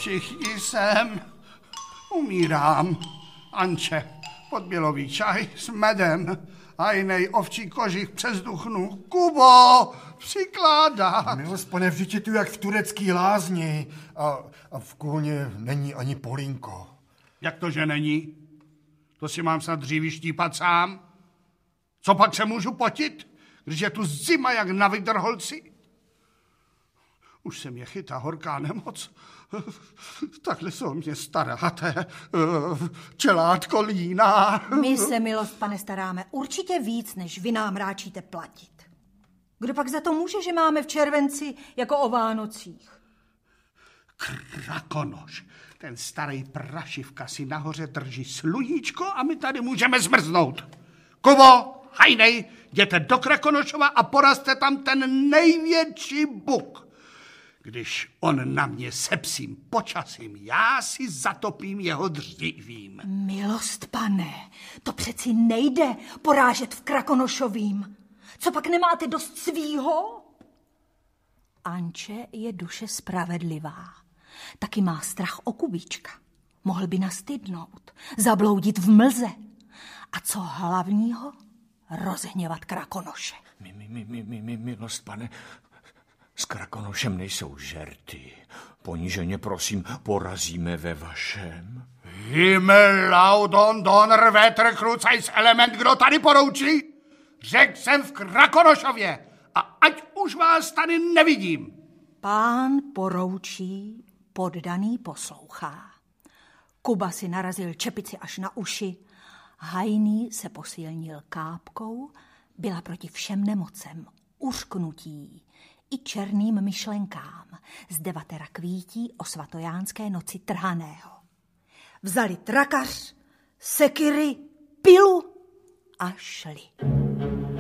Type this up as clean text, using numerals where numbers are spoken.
Všichni sem. Umírám. Anče, podbělový čaj s medem a jinej ovčí kožich přes duchnu. Kubo, přikládá. Milost, pane, vždyť je tu jak v turecký lázni a v kůně není ani polínko. Jak to, že není? To si mám snad dříví štípat sám. Co pak se můžu potit, když je tu zima jak na vydrholci? Už se mě chytá horká nemoc. Takhle jsou mě staráte. Čelátko líná. My se, milost, pane, staráme určitě víc, než vy nám ráčíte platit. Kdo pak za to může, že máme v červenci jako o Vánocích? Krakonoš. Ten starý prašivka si nahoře drží sluníčko a my tady můžeme zmrznout. Kubo, hajnej, jděte do Krakonošova a porazte tam ten největší buk. Když on na mě se psím počasím, já si zatopím jeho dřívím. Milost, pane, to přeci nejde porážet v Krakonošovým. Co pak nemáte dost svýho? Anče je duše spravedlivá. Taky má strach o Kubíčka. Mohl by nastydnout, zabloudit v mlze. A co hlavního? Rozhněvat Krakonoše. Milost, pane, s Krakonošem nejsou žerty. Poníženě, prosím, porazíme ve vašem. Himmel laudon donner wetter krucajs element, kdo tady poroučí? Řekl jsem v Krakonošově a ať už vás tady nevidím. Pán poroučí, poddaný poslouchá. Kuba si narazil čepici až na uši, hajný se posilnil kápkou, byla proti všem nemocem, uřknutí i černým myšlenkám, z devatera kvítí o svatojánské noci trhaného. Vzali trakař, sekiry, pilu a šli.